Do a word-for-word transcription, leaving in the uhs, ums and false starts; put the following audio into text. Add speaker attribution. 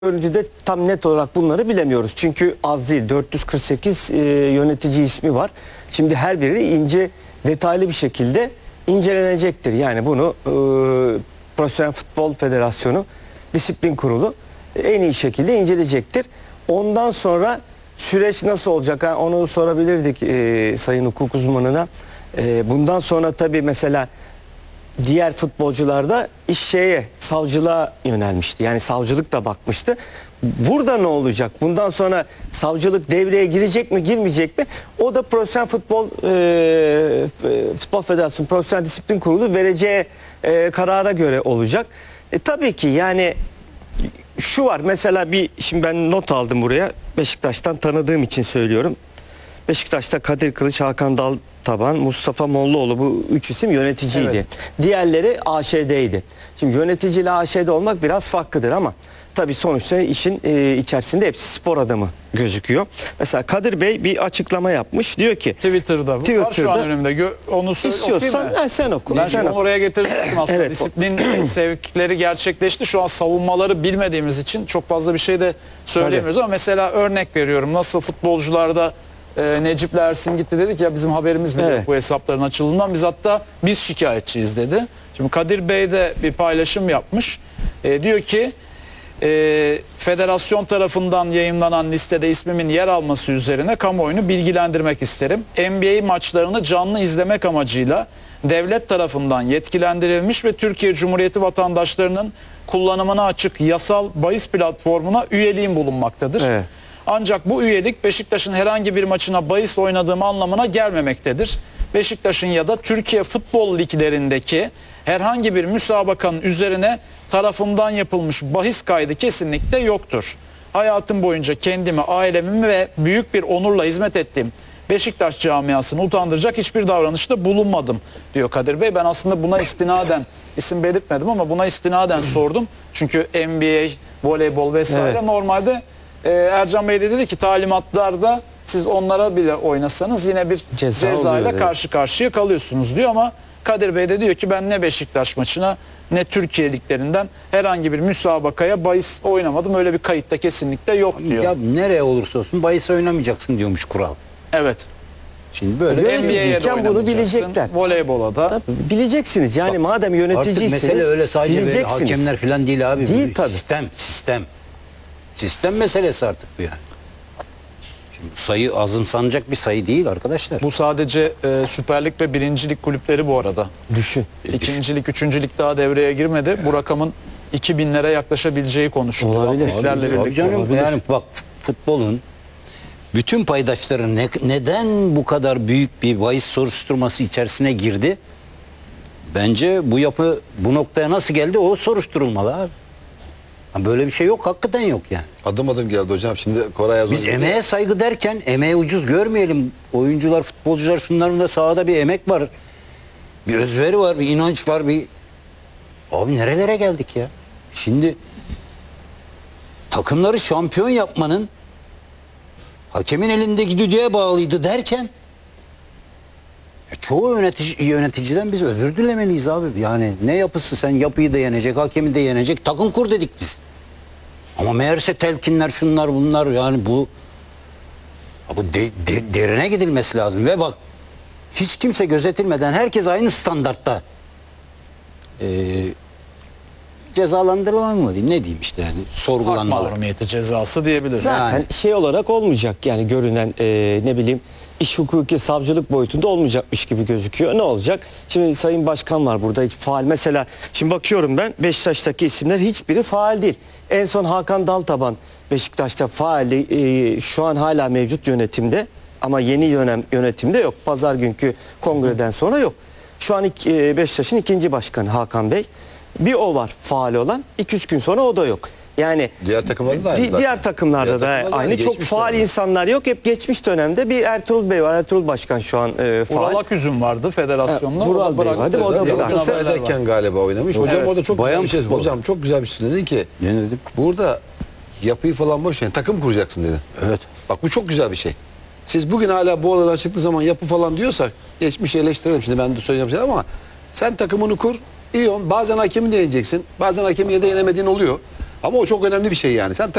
Speaker 1: Görüntüde tam net olarak bunları bilemiyoruz. Çünkü az değil. dört yüz kırk sekiz e, yönetici ismi var. Şimdi her biri ince, detaylı bir şekilde incelenecektir. Yani bunu e, Profesyonel Futbol Federasyonu Disiplin Kurulu en iyi şekilde inceleyecektir. Ondan sonra süreç nasıl olacak? Ha, onu sorabilirdik e, sayın hukuk uzmanına. E, bundan sonra tabii mesela diğer futbolcularda iş şeye, savcılığa yönelmişti. Yani savcılık da bakmıştı. Burada ne olacak? Bundan sonra savcılık devreye girecek mi, girmeyecek mi? O da Profesyonel Futbol e, Futbol Federasyonu Profesyonel Disiplin Kurulu vereceği e, karara göre olacak. E, tabii ki yani şu var. Mesela bir, şimdi ben not aldım buraya. Beşiktaş'tan tanıdığım için söylüyorum. Beşiktaş'ta Kadir Kılıç, Hakan Daltaban, Mustafa Mollaoğlu, bu üç isim yöneticiydi. Evet. Diğerleri A Ş D'ydi. Şimdi yöneticiyle A Ş D olmak biraz farklıdır ama tabii sonuçta işin e, içerisinde hepsi spor adamı gözüküyor. Mesela Kadir Bey bir açıklama yapmış. Diyor ki
Speaker 2: Twitter'da,
Speaker 1: Twitter'da
Speaker 2: var şu an önümde. Gö onu
Speaker 1: istiyorsan yani sen oku.
Speaker 2: Ben
Speaker 1: sen
Speaker 2: onu
Speaker 1: oku.
Speaker 2: oraya getirdim aslında.
Speaker 1: Evet.
Speaker 2: Disiplin sevkleri gerçekleşti. Şu an savunmaları bilmediğimiz için çok fazla bir şey de söyleyemiyoruz. Tabii. Ama mesela örnek veriyorum. Nasıl futbolcularda e, Necip Ersin gitti, dedik ya bizim haberimiz bile evet. bu hesapların açıldığından. Biz hatta biz şikayetçiyiz dedi. Şimdi Kadir Bey de bir paylaşım yapmış. E, diyor ki E, federasyon tarafından yayınlanan listede ismimin yer alması üzerine kamuoyunu bilgilendirmek isterim. N B A maçlarını canlı izlemek amacıyla devlet tarafından yetkilendirilmiş ve Türkiye Cumhuriyeti vatandaşlarının kullanımına açık yasal bahis platformuna üyeliğim bulunmaktadır. Evet. Ancak bu üyelik Beşiktaş'ın herhangi bir maçına bahis oynadığım anlamına gelmemektedir. Beşiktaş'ın ya da Türkiye futbol liglerindeki herhangi bir müsabakanın üzerine tarafımdan yapılmış bahis kaydı kesinlikle yoktur. Hayatım boyunca kendimi, ailemi ve büyük bir onurla hizmet ettiğim Beşiktaş camiasını utandıracak hiçbir davranışta bulunmadım diyor Kadir Bey. Ben aslında buna istinaden isim belirtmedim ama buna istinaden sordum. Çünkü N B A, voleybol vesaire evet. normalde e, Ercan Bey de dedi ki talimatlarda siz onlara bile oynasanız yine bir Ceza cezayla karşı karşıya kalıyorsunuz diyor ama Kadir Bey de diyor ki ben ne Beşiktaş maçına ne Türkiye liglerinden herhangi bir müsabakaya bahis oynamadım. Öyle bir kayıtta kesinlikle yok diyor.
Speaker 3: Ya nereye olursa olsun bahis oynamayacaksın diyormuş kural.
Speaker 2: Evet.
Speaker 3: Şimdi böyle
Speaker 1: N B A'de bunu bilecekler.
Speaker 2: Voleybola da.
Speaker 1: Tabii, bileceksiniz. Yani bak, madem yöneticiyseniz
Speaker 3: artık mesele öyle sadece
Speaker 1: bileceksiniz.
Speaker 3: Hakemler falan değil abi.
Speaker 1: Değil tabii.
Speaker 3: Sistem, sistem. Sistem meselesi artık bu yani. Şimdi sayı azımsanacak bir sayı değil arkadaşlar.
Speaker 2: Bu sadece e, Süper Lig ve Birincilik kulüpleri bu arada.
Speaker 1: Düşün.
Speaker 2: İkincilik, üçüncülük daha devreye girmedi. Bu rakamın iki binlere yaklaşabileceği konuşuluyor.
Speaker 1: Olabilir.
Speaker 2: Abi,
Speaker 3: abi canım, yani bak futbolun bütün paydaşları ne, neden bu kadar büyük bir bahis soruşturması içerisine girdi? Bence bu yapı bu noktaya nasıl geldi o soruşturulmalı abi. Böyle bir şey yok, hakikaten yok yani.
Speaker 4: Adım adım geldi hocam. Şimdi Koray az
Speaker 3: Biz
Speaker 4: önce
Speaker 3: emeğe saygı derken emeği ucuz görmeyelim. Oyuncular, futbolcular, şunların da sahada bir emek var. Bir özveri var, bir inanç var, bir... Abi nerelere geldik ya? Şimdi takımları şampiyon yapmanın hakemin elindeki düdüğe bağlıydı derken ya çoğu yönetici, yöneticiden biz özür dilemeliyiz abi. Yani ne yapısı, sen yapıyı da yenecek, hakemi de yenecek, takım kur dedik biz. Ama meğerse telkinler, şunlar bunlar, yani bu bu de, de, derine gidilmesi lazım ve bak hiç kimse gözetilmeden herkes aynı standartta ee, cezalandırılan mı diyeyim, ne diyeyim işte yani sorgulanmalar.
Speaker 2: Hak mahrumiyeti cezası diyebiliriz.
Speaker 1: Zaten yani şey olarak olmayacak yani görünen e, ne bileyim iş hukuki savcılık boyutunda olmayacakmış gibi gözüküyor. Ne olacak? Şimdi Sayın Başkan var burada, hiç faal. Mesela şimdi bakıyorum ben Beşiktaş'taki isimler hiçbiri faal değil. En son Hakan Daltaban Beşiktaş'ta faali, e, şu an hala mevcut yönetimde ama yeni yönem, yönetimde yok. Pazar günkü kongreden sonra yok. Şu an e, Beşiktaş'ın ikinci başkanı Hakan Bey. Bir o var faal olan. iki üç gün sonra o da yok. Yani
Speaker 4: diğer takımlarda da aynı zaten.
Speaker 1: Diğer takımlarda
Speaker 4: diğer
Speaker 1: da aynı. Çok faal dönemde insanlar yok. Hep geçmiş dönemde bir Ertuğrul Bey var. Ertuğrul Başkan şu an e, faal.
Speaker 2: Vural Aküzüm vardı federasyonda.
Speaker 1: Vural Bey vardı. O da bıraktı.
Speaker 4: Ederken galiba oynamış. Hocam
Speaker 1: evet.
Speaker 4: orada çok
Speaker 3: Bayan
Speaker 4: güzel bir şey. Hocam çok güzel bir şey dedin ki.
Speaker 3: Ne dedim?
Speaker 4: Burada yapıyı falan boş yani takım kuracaksın dedin.
Speaker 3: Evet.
Speaker 4: Bak bu çok güzel bir şey. Siz bugün hala bu olaylar çıktığı zaman yapı falan diyorsak geçmişi eleştirelim. Şimdi ben de söyleyeceğim şey ama sen takımını kur. İyi on. Bazen hakemi de yeneceksin. Bazen hakemi de yenemediğin oluyor. Ama o çok önemli bir şey yani. Sen